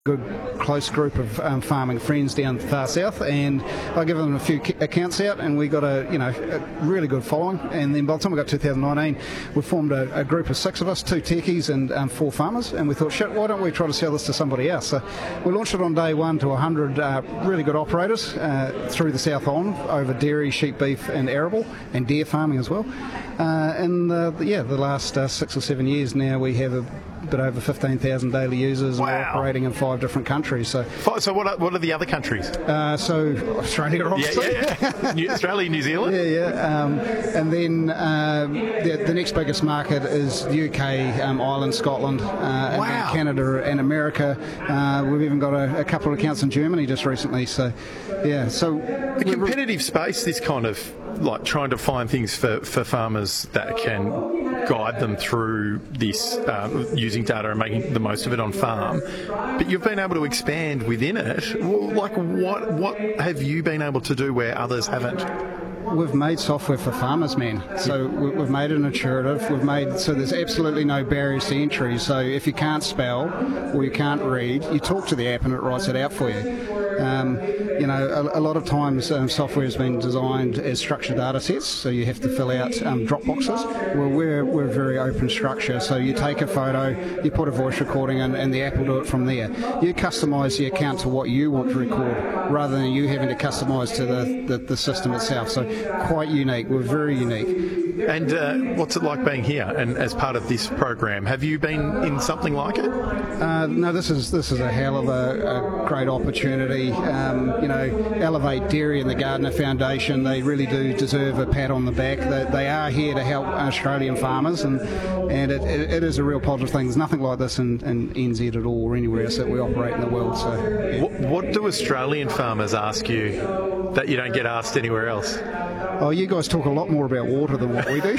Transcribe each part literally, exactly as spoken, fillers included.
good close group of um, farming friends down far south, and I give them a few accounts out, and we got a you know a really good following. And then by the time we got two thousand nineteen, we formed a, a group of six of us, two techies and um, four farmers, and we thought, shit, why don't we try to sell this to somebody else? So we launched it on day one to one hundred uh, really good operators uh, through the South Island over dairy, sheep, beef, and arable, and deer farming as well. Uh, and uh, yeah, the last uh, six or seven years now, we have a bit over fifteen thousand daily users. Wow. And we're operating in five different countries. So, so what are, what are the other countries? Uh, so Australia, obviously. Yeah, yeah. New, Australia, New Zealand. Yeah, yeah. Um, and then uh, the, the next biggest market is the U K, um, Ireland, Scotland, uh, and wow. then Canada and America. Uh, we've even got a, a couple of accounts in Germany just recently. So, yeah. So the competitive space, this kind of like trying to find things for, for farmers that can guide them through this uh, using data and making the most of it on farm, but you've been able to expand within it. Like what what have you been able to do where others haven't? We've made software for farmers, man. So we've made it intuitive. We've made so there's absolutely no barriers to entry. So if you can't spell or you can't read, you talk to the app and it writes it out for you. Um, you know, a, a lot of times um, software has been designed as structured data sets, so you have to fill out um, drop boxes. Well, we're we're very open structure, so you take a photo, you put a voice recording in, and the app will do it from there. You customise the account to what you want to record, rather than you having to customise to the, the, the system itself. So quite unique. We're very unique. And uh, what's it like being here and as part of this program? Have you been in something like it? Uh, no, this is this is a hell of a, a great opportunity. Um, you know, Elevate Dairy and the Gardner Foundation, they really do deserve a pat on the back. They, they are here to help Australian farmers, and and it, it, it is a real positive thing. There's nothing like this in, in N Z at all or anywhere else that we operate in the world. So, yeah. what, what do Australian farmers ask you that you don't get asked anywhere else? Oh, you guys talk a lot more about water than what we do.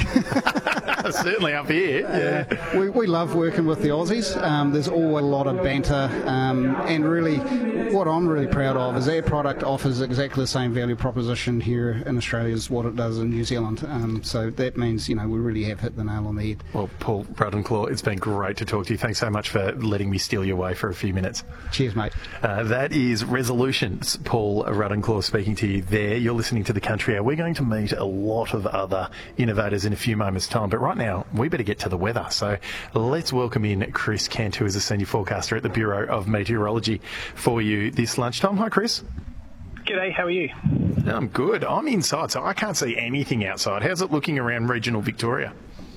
Certainly up here. Yeah. Uh, we, we love working with the Aussies. Um, there's always a lot of banter, um, and really what I'm really proud of is our product offers exactly the same value proposition here in Australia as what it does in New Zealand. Um, so that means, you know, we really have hit the nail on the head. Well, Paul Ruddenclaw, it's been great to talk to you. Thanks so much for letting me steal you away for a few minutes. Cheers, mate. Uh, that is Resolutions. Paul Ruddenclaw speaking to you there. You're listening to The Country Hour. We're going to meet a lot of other innovators in a few moments' time, but right now we better get to the weather. So let's welcome in Chris Kent, who is a senior forecaster at the Bureau of Meteorology for you this lunchtime. Hi, Chris. G'day, how are you? I'm good. I'm inside, so I can't see anything outside. How's it looking around regional Victoria?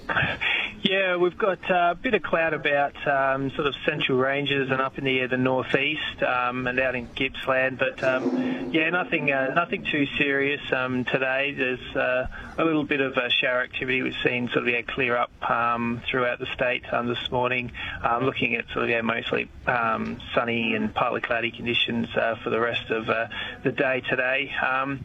Yeah, we've got a bit of cloud about um, sort of central ranges and up in the, uh, the northeast um, and out in Gippsland, but um, yeah, nothing uh, nothing too serious um, today. There's uh, a little bit of uh, shower activity we've seen sort of yeah, clear up um, throughout the state um, this morning. Um, looking at sort of yeah, mostly um, sunny and partly cloudy conditions uh, for the rest of uh, the day today. Um,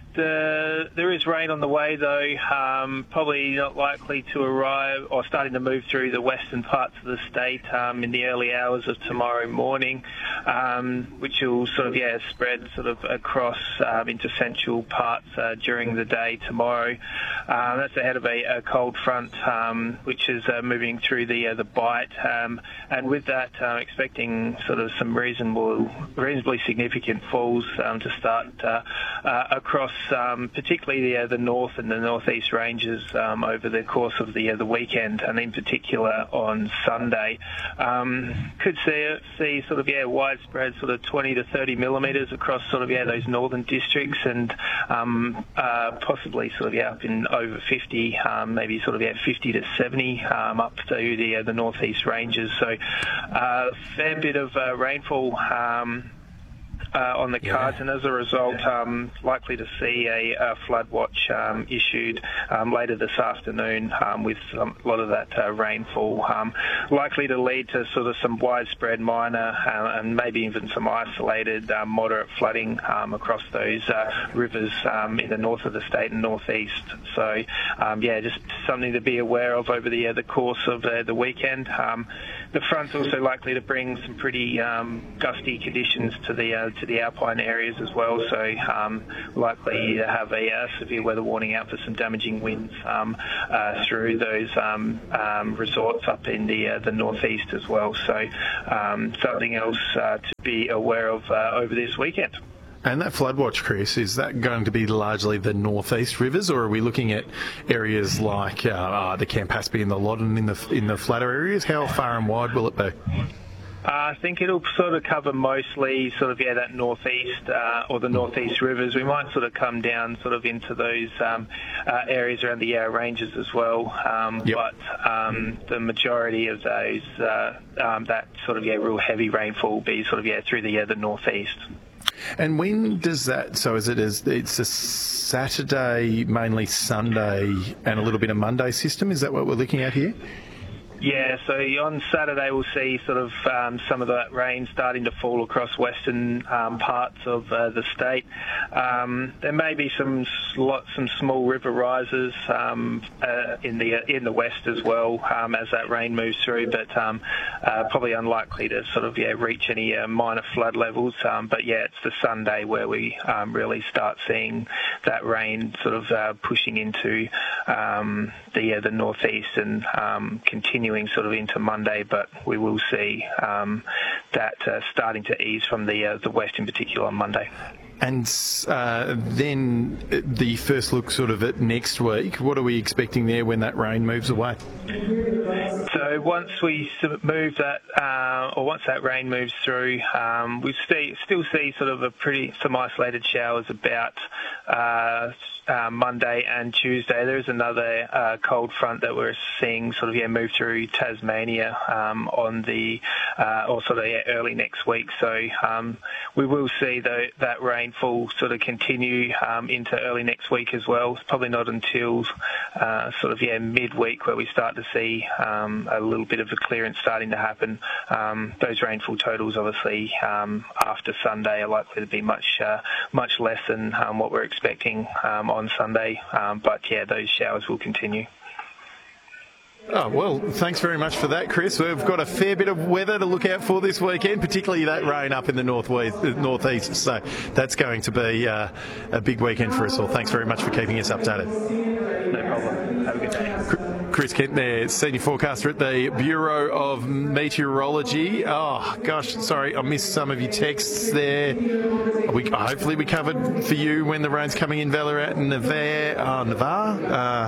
The, there is rain on the way, though, um, probably not likely to arrive or starting to move through the western parts of the state um, in the early hours of tomorrow morning, um, which will sort of, yeah, spread sort of across um, into central parts uh, during the day tomorrow. Um, that's ahead of a, a cold front, um, which is uh, moving through the uh, the Bight, um, and with that, uh, expecting sort of some reasonable, reasonably significant falls um, to start uh, uh, across. Um, particularly the, uh, the north and the northeast ranges um, over the course of the uh, the weekend, and in particular on Sunday. Um, could see see sort of yeah widespread sort of twenty to thirty millimetres across sort of yeah those northern districts, and um, uh, possibly sort of yeah up in over fifty, um, maybe sort of yeah fifty to seventy um, up to the uh, the northeast ranges. So a uh, fair bit of uh, rainfall. Um, Uh, on the cards, yeah. And as a result, um, likely to see a, a flood watch um, issued um, later this afternoon um, with um, a lot of that uh, rainfall, um, likely to lead to sort of some widespread minor uh, and maybe even some isolated uh, moderate flooding um, across those uh, rivers um, in the north of the state and northeast. So, um, yeah, just something to be aware of over the uh, the course of uh, the weekend. Um, the front's also likely to bring some pretty um, gusty conditions to the uh, to the alpine areas as well. So um, likely to have a uh, severe weather warning out for some damaging winds um, uh, through those um, um, resorts up in the uh, the northeast as well. So um, something else uh, to be aware of uh, over this weekend. And that flood watch, Chris, is that going to be largely the northeast rivers, or are we looking at areas like uh, uh, the Campaspe and the Loddon in the in the flatter areas? How far and wide will it be? Uh, I think it'll sort of cover mostly sort of, yeah, that northeast uh, or the northeast rivers. We might sort of come down sort of into those um, uh, areas around the Yarra Ranges as well. Um, yep. But um, the majority of those, uh, um, that sort of, yeah, real heavy rainfall will be sort of, yeah, through the, yeah, the northeast. And when does that, so is it as it's a Saturday, mainly Sunday, and a little bit of Monday system? Is that what we're looking at here? Yeah, so on Saturday we'll see sort of um, some of that rain starting to fall across western um, parts of uh, the state. Um, there may be some sl- some small river rises um, uh, in the in the west as well um, as that rain moves through, but um, uh, probably unlikely to sort of yeah reach any uh, minor flood levels. Um, but yeah, it's the Sunday where we um, really start seeing that rain sort of uh, pushing into um, the uh, the northeast and um, continue sort of into Monday, but we will see um, that uh, starting to ease from the uh, the west in particular on Monday. And uh, then the first look sort of at next week, what are we expecting there when that rain moves away? So once we move that, uh, or once that rain moves through, um, we stay, still see sort of a pretty some isolated showers about uh, uh, Monday and Tuesday. There's another uh, cold front that we're seeing sort of yeah move through Tasmania um, on the uh, or sort of yeah, early next week. So um, we will see the, that rainfall sort of continue um, into early next week as well. It's probably not until uh, sort of yeah midweek where we start to see um, a little bit of a clearance starting to happen. Um, those rainfall totals obviously um, after Sunday are likely to be much uh, much less than um, what we're expecting um, on Sunday, um, but yeah, those showers will continue. Oh, well, thanks very much for that, Chris. We've got a fair bit of weather to look out for this weekend, particularly that rain up in the northwest, northeast. So that's going to be uh, a big weekend for us all. Thanks very much for keeping us updated. No problem. Have a good day. Chris Kent there, senior forecaster at the Bureau of Meteorology. Oh, gosh, sorry, I missed some of your texts there. We, hopefully we covered for you when the rain's coming in Ballarat and Navarre. Uh, Navarre.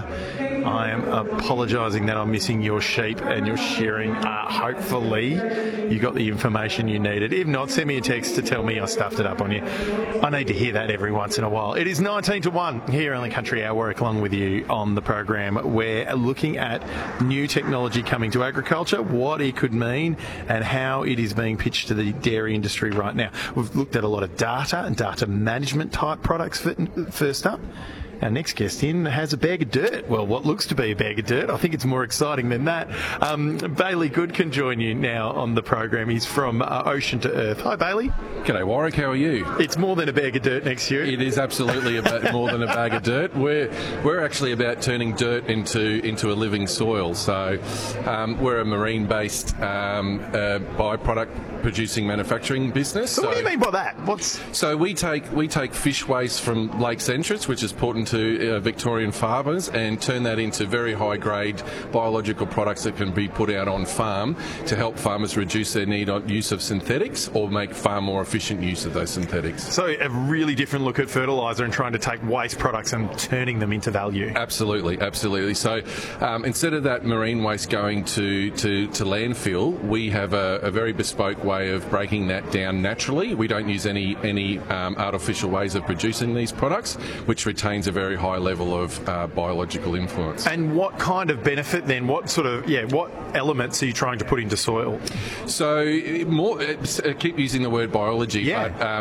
Uh, I am apologising that I'm missing your sheep and your shearing. Uh, hopefully you got the information you needed. If not, send me a text to tell me I stuffed it up on you. I need to hear that every once in a while. It is nineteen to one here on the Country Hour. Work along with you on the program. We're looking at new technology coming to agriculture, what it could mean and how it is being pitched to the dairy industry right now. We've looked at a lot of data and data management type products first up. Our next guest in has a bag of dirt. Well, what looks to be a bag of dirt. I think it's more exciting than that. Um, Bailey Good can join you now on the program. He's from uh, Ocean to Earth. Hi, Bailey. G'day, Warwick. How are you? It's more than a bag of dirt next to you. It is absolutely about more than a bag of dirt. We're we're actually about turning dirt into into a living soil. So um, we're a marine-based um, uh, byproduct producing manufacturing business. So, so what do you mean by that? What's so we take we take fish waste from lakes entrance, which is put into uh, Victorian farmers, and turn that into very high-grade biological products that can be put out on farm to help farmers reduce their need on use of synthetics or make far more efficient use of those synthetics. So a really different look at fertiliser and trying to take waste products and turning them into value. Absolutely, absolutely. So um, instead of that marine waste going to, to, to landfill, we have a, a very bespoke way of breaking that down naturally. We don't use any, any um, artificial ways of producing these products, which retains a very high level of uh, biological influence. And what kind of benefit then? What sort of, yeah, what elements are you trying to put into soil? So more, I keep using the word biology, yeah. but um,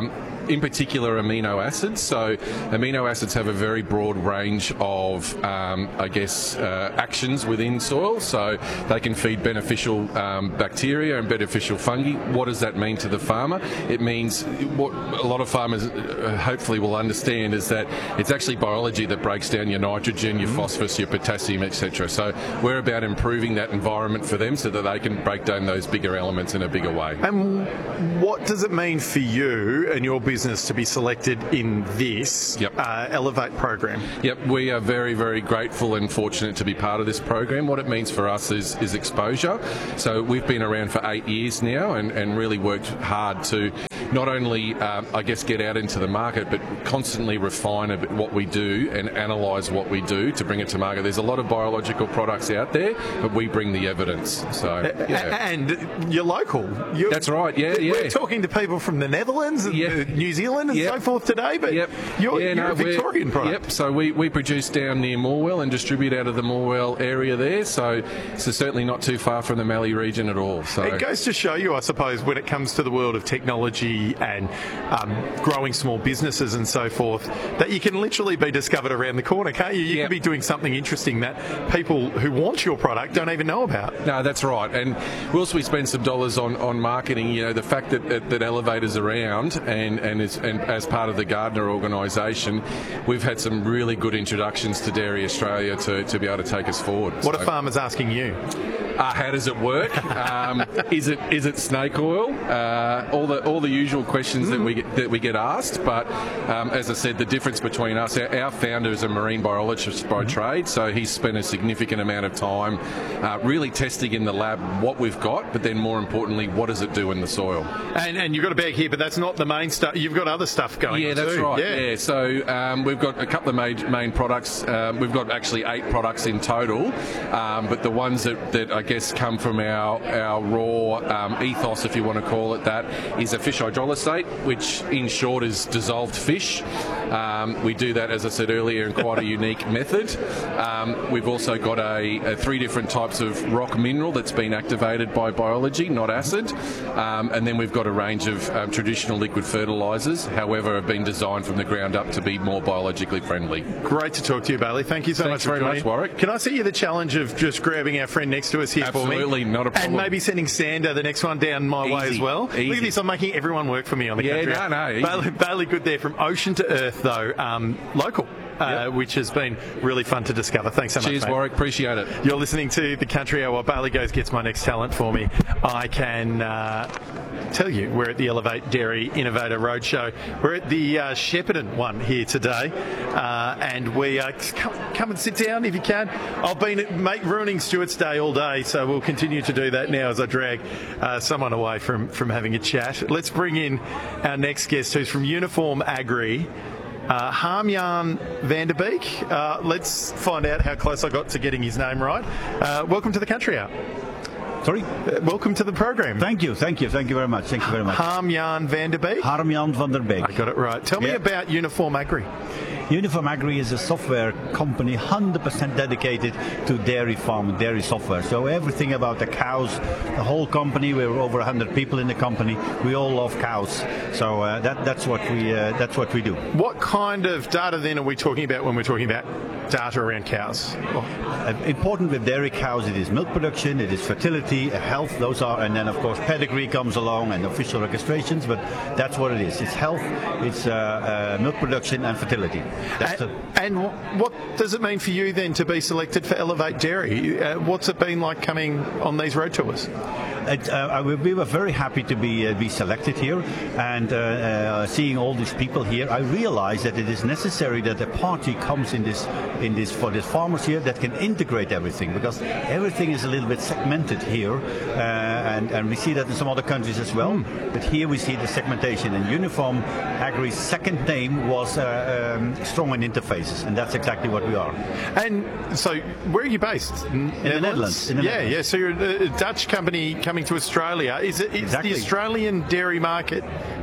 in particular amino acids. So amino acids have a very broad range of, um, I guess, uh, actions within soil. So they can feed beneficial um, bacteria and beneficial fungi. What does that mean to the farmer? It means what a lot of farmers uh, hopefully will understand is that it's actually biology that breaks down your nitrogen, your phosphorus, your potassium, et cetera. So we're about improving that environment for them so that they can break down those bigger elements in a bigger way. And what does it mean for you and your business to be selected in this Yep. uh, Elevate program? Yep, we are very, very grateful and fortunate to be part of this program. What it means for us is, is exposure. So we've been around for eight years now and, and really worked hard to not only, um, I guess, get out into the market, but constantly refine a bit what we do and analyse what we do to bring it to market. There's a lot of biological products out there, but we bring the evidence. So, yeah. And you're local. You're, That's right, yeah, yeah. We're talking to people from the Netherlands and Yeah. New Zealand and Yep. so forth today, but Yep. you're, Yeah, you're no, a we're- Victorian product. Yep, so we, we produce down near Morwell and distribute out of the Morwell area there, so, so certainly not too far from the Mallee region at all. So It goes to show you, I suppose, when it comes to the world of technology and um, growing small businesses and so forth, that you can literally be discovered around the corner, can't you? You Yep. can be doing something interesting that people who want your product don't even know about. No, that's right. And whilst we spend some dollars on, on marketing, you know, the fact that, that, that Elevator's around and, and, is, and as part of the Gardner organisation, we've had some really good introductions to Dairy Australia to, to be able to take us forward. What So- are farmers asking you? Uh, how does it work? Um, is it is it snake oil? Uh, all the all the usual questions that we get, that we get asked. But um, as I said, the difference between us, our, our founder is a marine biologist by trade, so he's spent a significant amount of time uh, really testing in the lab what we've got, but then more importantly, what does it do in the soil? And, and you've got a bag here, but that's not the main stuff. You've got other stuff going Yeah, on that's too. right. Yeah. Yeah, so um, we've got a couple of main, main products. Um, we've got actually eight products in total, um, but the ones that, that I guess come from our our raw um, ethos, if you want to call it that, is a fish hydrolysate, which in short is dissolved fish. Um, we do that, as I said earlier, in quite a unique method. Um, we've also got a, a three different types of rock mineral that's been activated by biology, not acid. Um, and then we've got a range of um, traditional liquid fertilisers, however, have been designed from the ground up to be more biologically friendly. Great to talk to you, Bailey. Thank you so Thanks much for very joining. much, Warwick. Can I set you the challenge of just grabbing our friend next to us here for me? Absolutely, not a problem. And maybe sending Sander, the next one, down my way Easy, as well. easy. Look at this, I'm making everyone work for me on the Yeah, country. no, no, easy. Bailey, Bailey Good there, from ocean to earth, though, um, local. Uh, Yep. which has been really fun to discover. Thanks so much, Cheers, mate. Warwick. Appreciate it. You're listening to The Country Hour. Bailey Goes gets my next talent for me. I can uh, tell you we're at the Elevate Dairy Innovator Roadshow. We're at the uh, Shepparton one here today, uh, and we uh, come, come and sit down if you can. I've been at mate, ruining Stuart's day all day, so we'll continue to do that now as I drag uh, someone away from, from having a chat. Let's bring in our next guest, who's from Uniform Agri. Uh, Harmjan van der Beek. Uh, let's find out how close I got to getting his name right. Uh, welcome to the Country Hour. Sorry? Uh, welcome to the program. Thank you, thank you, thank you very much, thank you very much. Harmjan van der Beek. Harmjan van der Beek. I got it right. Tell me Yeah. about Uniform Agri. Uniform Agri is a software company one hundred percent dedicated to dairy farm and dairy software. So everything about the cows, the whole company, we're over one hundred people in the company, we all love cows. So uh, that, that's what we uh, that's what we do. What kind of data then are we talking about when we're talking about data around cows? Oh. Uh, important with dairy cows, it is milk production, it is fertility, uh, health, those are, and then of course pedigree comes along and official registrations, but that's what it is. It's health, it's uh, uh, milk production and fertility. That's And, the, and wh- what does it mean for you then to be selected for Elevate Dairy? Uh, what's it been like coming on these road tours? It, uh, we were very happy to be uh, be selected here, and uh, uh, seeing all these people here, I realized that it is necessary that a party comes in this in this for the farmers here that can integrate everything, because everything is a little bit segmented here, uh, and and we see that in some other countries as well. Mm. But here we see the segmentation. And Uniform Agri's second name was uh, um, Strong in Interfaces, and that's exactly what we are. And so, where are you based? In the Netherlands. In the yeah, Netherlands. yeah. So you're a Dutch company coming to Australia. Is it is Exactly. the Australian dairy market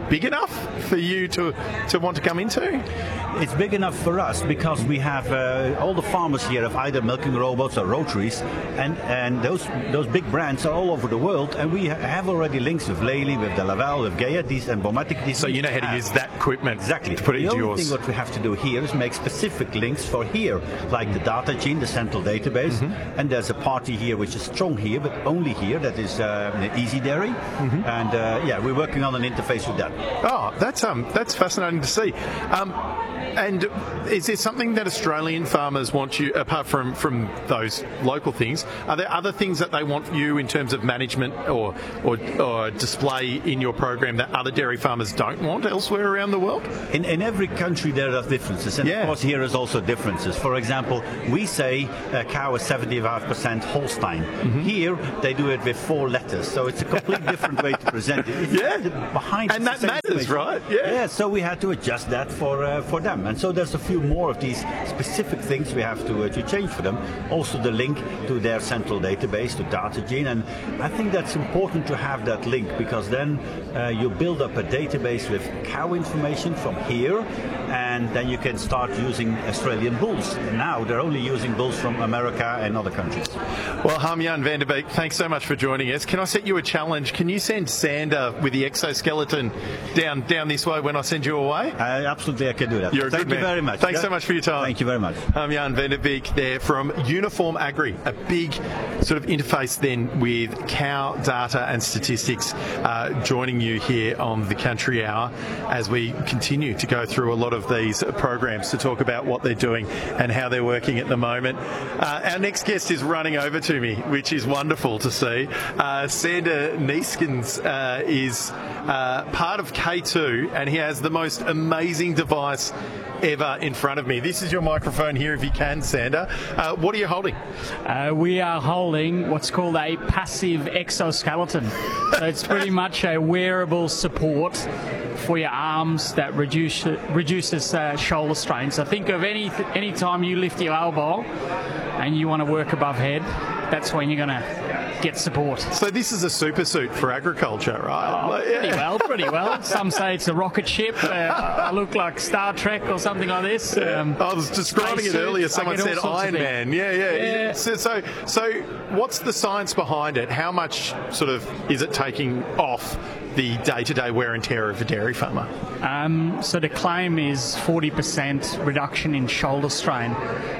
big enough for you to, to want to come into? It's big enough for us because we have uh, all the farmers here have either milking robots or rotaries, and, and those those big brands are all over the world, and we ha- have already links with Lely, with De Laval, with Gaia, these and Bomatic. These so you know how to have. use that equipment exactly. to put it the into only yours. thing what we have to do here is make specific links for here, like the data gene, the central database, mm-hmm. and there's a party here which is strong here, but only here, that is uh, Easy Dairy, mm-hmm. and uh, yeah, we're working on an interface with that. Oh, that's um, that's fascinating to see. Um, And is there something that Australian farmers want you, apart from, from those local things, are there other things that they want you in terms of management or, or, or display in your program that other dairy farmers don't want elsewhere around the world? In, in every country there are differences, and yeah. of course here is also differences. For example, we say a cow is seventy-five percent Holstein. Mm-hmm. Here they do it with four letters, so it's a completely different way to present it. It's yeah, behind and that matters, right? Yeah. yeah, so we had to adjust that for uh, for them. And so there's a few more of these specific things we have to uh, to change for them. Also the link to their central database, to DataGene, and I think that's important to have that link, because then uh, you build up a database with cow information from here, and then you can start using Australian bulls. Now they're only using bulls from America and other countries. Well, Harm-Jan van der Beek, thanks so much for joining us. Can I set you a challenge? Can you send Sander with the exoskeleton down down this way when I send you away? Uh, absolutely, I can do that. You're a Thank good you man. very much. Thanks yeah? so much for your time. Thank you very much. Harm-Jan van der Beek there from Uniform Agri, a big sort of interface then with cow data and statistics, uh, joining you here on the Country Hour as we continue to go through a lot of these programs to talk about what they're doing and how they're working at the moment. Uh, our next guest is running over to me, which is wonderful to see. Uh, Sander Neeskens uh, is uh, part of K two, and he has the most amazing device ever in front of me. This is your microphone here if you can, Sander. Uh, what are you holding? Uh, we are holding what's called a passive exoskeleton. So it's pretty much a wearable support for your arms that reduce, reduces uh, shoulder strain. So think of any any time you lift your elbow and you want to work above head, that's when you're going to get support. So this is a super suit for agriculture, right? Oh, Like, pretty yeah. well, pretty well. Some say it's a rocket ship. Uh, I look like Star Trek or something like this. Um, I was describing it spacesuit. earlier. I Someone get all said sorts of Iron things. Man. Yeah, yeah. Yeah. So, so, so, what's the science behind it? How much sort of is it taking off the day-to-day wear and tear of a dairy farmer? Um, so the claim is forty percent reduction in shoulder strain.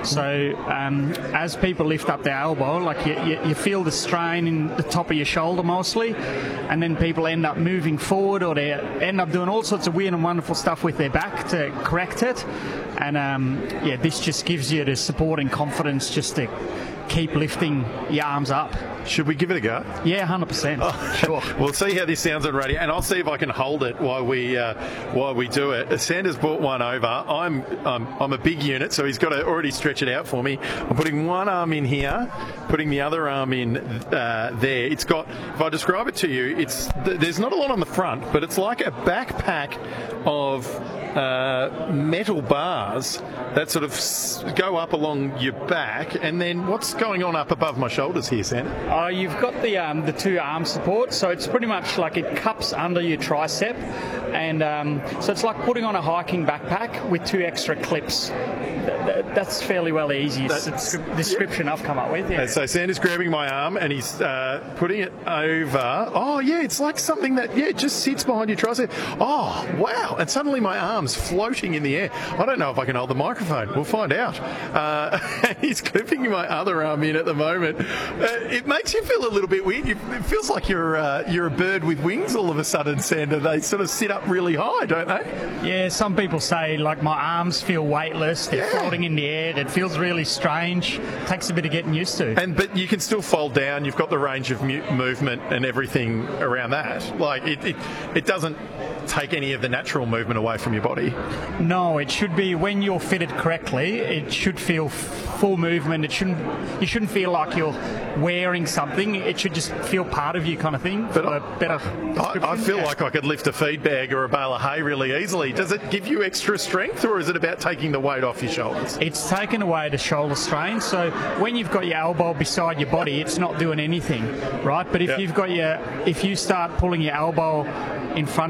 So um, as people lift up their elbow, like you, you, you feel the strain in the top of your shoulder mostly, and then people end up moving forward, or they end up doing all sorts of weird and wonderful stuff with their back to correct it. And um, yeah, this just gives you the support and confidence just to keep lifting your arms up. Should we give it a go? Yeah, one hundred percent. Sure. We'll see how this sounds on radio, and I'll see if I can hold it while we uh, while we do it. Sander's brought one over. I'm um, I'm a big unit, so he's got to already stretch it out for me. I'm putting one arm in here, putting the other arm in uh, there. It's got, if I describe it to you, it's there's not a lot on the front, but it's like a backpack of uh, metal bars that sort of s- go up along your back, and then what's going on up above my shoulders here, Sander? Uh, you've got the um, the two arm supports, so it's pretty much like it cups under your tricep, and um, so it's like putting on a hiking backpack with two extra clips. Th- th- That's fairly well the easiest That's- descri- description I've come up with. Yeah. And so Sander's grabbing my arm and he's uh, putting it over. Oh, yeah, it's like something that, yeah, just sits behind your tricep. Oh, wow. And suddenly my arm's floating in the air. I don't know if I can hold the microphone. We'll find out. Uh, he's clipping my other arm in at the moment. Uh, it makes you feel a little bit weird. You, it feels like you're, uh, you're a bird with wings all of a sudden, Sander. They sort of sit up really high, don't they? Yeah, some people say like my arms feel weightless, they're Yeah. floating in the air, it feels really strange, takes a bit of getting used to. And but you can still fold down. You've got the range of mu- movement and everything around that. Like it, it, it doesn't take any of the natural movement away from your body. No, it should be, when you're fitted correctly, it should feel f- full movement. It shouldn't, you shouldn't feel like you're wearing something. It should just feel part of you, kind of thing. But for I, a better I, I feel Yeah. like I could lift a feed bag or a bale of hay really easily. Does it give you extra strength, or is it about taking the weight off your shoulders? It's taken away the shoulder strain. So when you've got your elbow beside your body, it's not doing anything, right? But if Yep. you've got your, if you start pulling your elbow in front of you with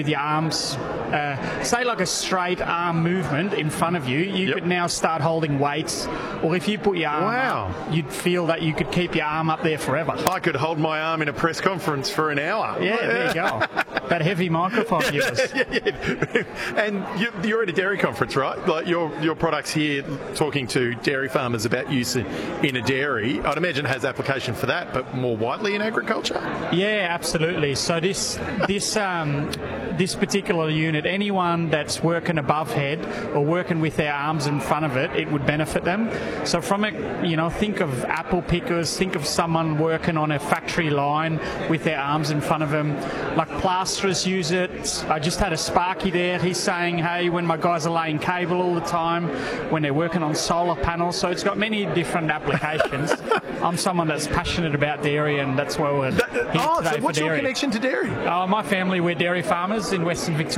your arms, uh, say like a straight arm movement in front of you, you Yep. could now start holding weights, or if you put your arm Wow. up, you'd feel that you could keep your arm up there forever. I could hold my arm in a press conference for an hour. Yeah, there you go. That heavy microphone of yours. yeah, yeah. And you, you're at a dairy conference, right? Like your your products here, talking to dairy farmers about use in, in a dairy. I'd imagine it has application for that, but more widely in agriculture. Yeah, absolutely. So this this um, this particular unit, anyone that's working above head or working with their arms in front of it, it would benefit them. So from it, you know, think of apple pickers, think of someone working on a factory line with their arms in front of them. Like plasterers use it. I just had a Sparky there. He's saying, hey, when my guys are laying cable all the time, when they're working on solar panels. So it's got many different applications. I'm someone that's passionate about dairy, and that's why we're here Oh, today so for what's your dairy. connection to dairy? Uh, my family, we're dairy farmers in Western Victoria.